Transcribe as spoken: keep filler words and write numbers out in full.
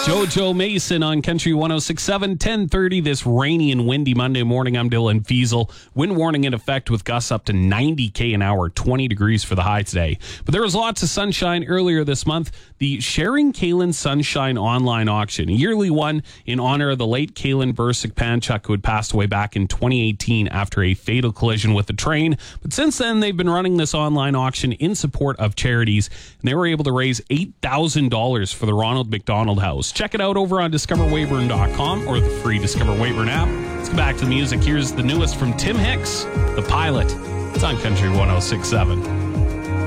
Jojo Mason on Country one oh six point seven, ten thirty this rainy and windy Monday morning. I'm Dylan Fiesel. Wind warning in effect with gusts up to ninety K an hour, twenty degrees for the high today. But there was lots of sunshine earlier this month. The Sharing Kaylin Sunshine online auction, a yearly one in honor of the late Kaylin Bursick-Panchuk, who had passed away back in twenty eighteen after a fatal collision with a train. But since then, they've been running this online auction in support of charities, and they were able to raise eight thousand dollars for the Ronald McDonald House. Check it out over on discover weyburn dot com or the free Discover Weyburn app. Let's go back to the music. Here's the newest from Tim Hicks, The Pilot. It's on Country one oh six point seven.